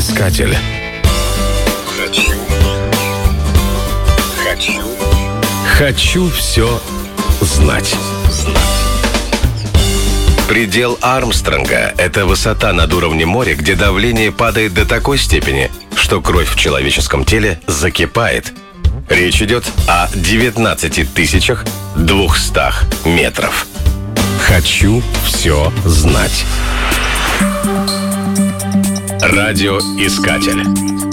Радиоискатель. Хочу все знать. Предел Армстронга – это высота над уровнем моря, где давление падает до такой степени, что кровь в человеческом теле закипает. Речь идет о 19 200 метров. Хочу все знать. Радиоискатель.